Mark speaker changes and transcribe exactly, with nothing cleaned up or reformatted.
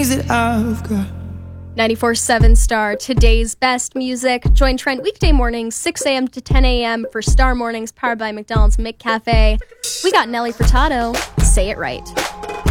Speaker 1: days that I've got.
Speaker 2: ninety-four point seven Star, today's best music. Join Trent weekday mornings, six a.m. to ten a.m. for Star Mornings, powered by McDonald's McCafe. We got Nelly Furtado. Say it right.